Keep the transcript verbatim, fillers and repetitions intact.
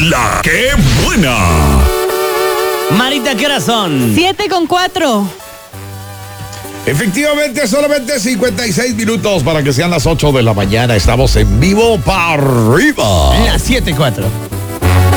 La que buena. Marita, ¿qué horas son? Siete con cuatro. Efectivamente, solamente cincuenta y seis minutos para que sean las ocho de la mañana. Estamos en vivo para arriba. Las siete cuatro.